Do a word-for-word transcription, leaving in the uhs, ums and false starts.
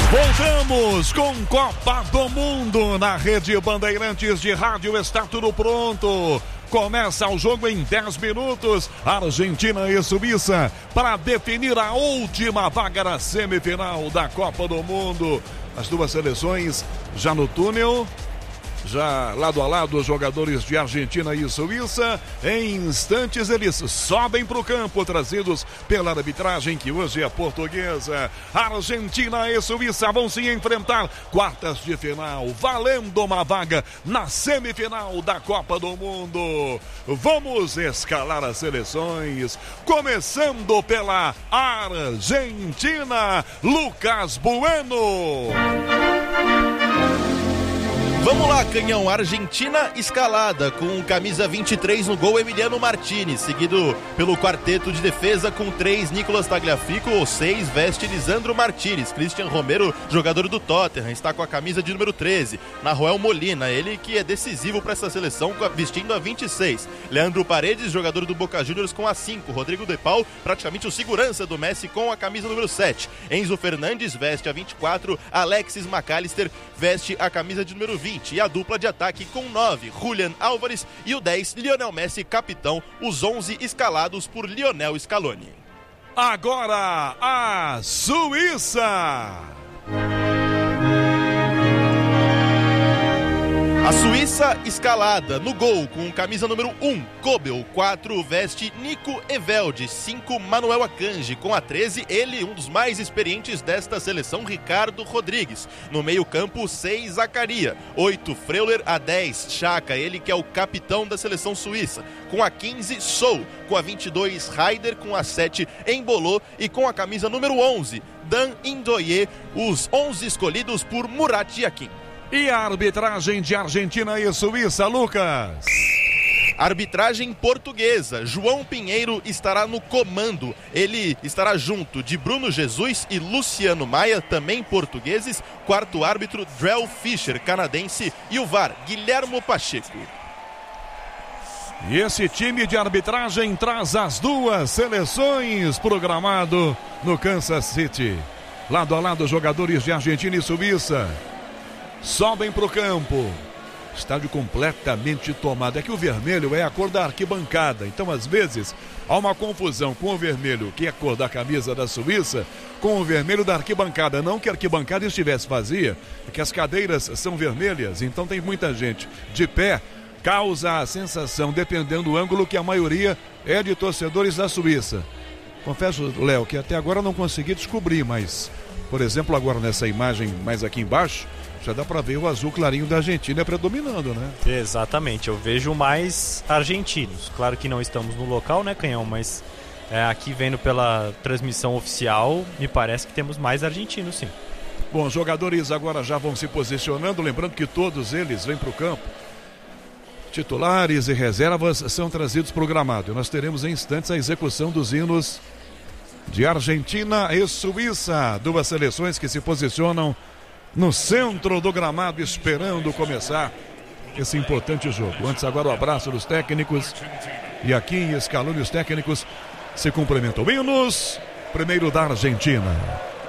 Voltamos com Copa do Mundo na Rede Bandeirantes de Rádio. Está tudo pronto. Começa o jogo em dez minutos. Argentina e Suíça para definir a última vaga na semifinal da Copa do Mundo. As duas seleções já no túnel. Já lado a lado os jogadores de Argentina e Suíça. Em instantes eles sobem para o campo, trazidos pela arbitragem que hoje é portuguesa. Argentina e Suíça vão se enfrentar quartas de final, valendo uma vaga na semifinal da Copa do Mundo. Vamos escalar as seleções, começando pela Argentina. Lucas Bueno. Vamos lá, Canhão. Argentina escalada com camisa vinte e três no gol, Emiliano Martinez, seguido pelo quarteto de defesa com três, Nicolas Tagliafico, ou seis, veste Lisandro Martínez. Christian Romero, jogador do Tottenham, está com a camisa de número treze. Nahuel Molina, ele que é decisivo para essa seleção, vestindo a vinte e seis. Leandro Paredes, jogador do Boca Juniors, com a cinco. Rodrigo De Paul, praticamente o segurança do Messi, com a camisa número sete. Enzo Fernandes veste a vinte e quatro. Alexis McAllister veste a camisa de número vinte. E a dupla de ataque com nove, Julian Álvares, e o dez, Lionel Messi, capitão, os onze escalados por Lionel Scaloni. Agora a Suíça. A Suíça escalada no gol com camisa número um, Kobel. quatro, veste Nico Evelde. cinco, Manuel Akanji. Com a treze, ele, um dos mais experientes desta seleção, Ricardo Rodrigues. No meio campo, seis, Zacaria. oito, Freuler. A dez, Xhaka, ele que é o capitão da seleção suíça. Com a quinze, Sou. Com a vinte e dois, Haider. Com a sete, Embolou. E com a camisa número onze, Dan Indoye. Os onze escolhidos por Murat Yakin. E a arbitragem de Argentina e Suíça, Lucas? Arbitragem portuguesa. João Pinheiro estará no comando. Ele estará junto de Bruno Jesus e Luciano Maia, também portugueses. Quarto árbitro, Drell Fischer, canadense. E o V A R, Guilhermo Pacheco. E esse time de arbitragem traz as duas seleções programado no Kansas City. Lado a lado, jogadores de Argentina e Suíça sobem para o campo. Estádio completamente tomado. É que o vermelho é a cor da arquibancada. Então, às vezes, há uma confusão com o vermelho, que é a cor da camisa da Suíça, com o vermelho da arquibancada. Não que a arquibancada estivesse vazia, é que as cadeiras são vermelhas. Então, tem muita gente de pé. Causa a sensação, dependendo do ângulo, que a maioria é de torcedores da Suíça. Confesso, Léo, que até agora não consegui descobrir, mas, por exemplo, agora nessa imagem mais aqui embaixo, já dá para ver o azul clarinho da Argentina predominando, né? Exatamente, eu vejo mais argentinos. Claro que não estamos no local, né, Canhão? Mas é, aqui vendo pela transmissão oficial, me parece que temos mais argentinos, sim. Bom, os jogadores agora já vão se posicionando, lembrando que todos eles vêm para o campo. Titulares e reservas são trazidos para o gramado. Nós teremos em instantes a execução dos hinos de Argentina e Suíça. Duas seleções que se posicionam no centro do gramado, esperando começar esse importante jogo. Antes, agora, o abraço dos técnicos. E aqui em Scaloni, os técnicos se cumprimentam. Hinos, primeiro da Argentina.